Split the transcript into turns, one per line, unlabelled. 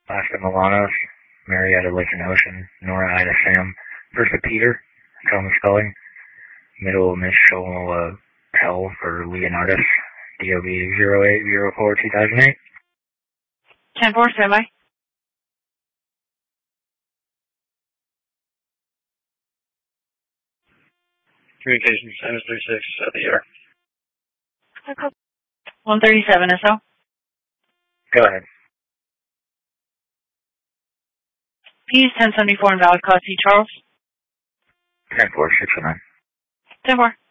Alaska Milanos, Marietta Lake and Ocean, Nora Ida Sam, Bertha Peter, Thomas Scully, Middle Initial L for Leonardus, DOB 0804-2008.
10-4, standby.
Communications 736 at the air.
137 SO.
Go ahead.
Use 1074 invalid call, C. Charles.
10-4, 609.
10-4.